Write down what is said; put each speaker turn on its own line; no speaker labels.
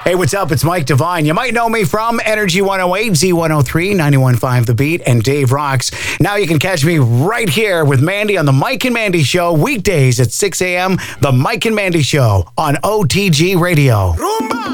Hey, what's up? It's Mike Devine. You might know me from Energy 108, Z103, 91.5 The Beat, and Dave Rocks. Now you can catch me right here with Mandy on The Mike and Mandy Show, weekdays at 6 a.m. The Mike and Mandy Show on OTG Radio. Rumba!